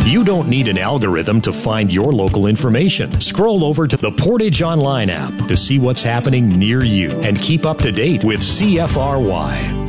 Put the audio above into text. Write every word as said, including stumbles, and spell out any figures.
You don't need an algorithm to find your local information. Scroll over to the Portage Online app to see what's happening near you and keep up to date with C F R Y.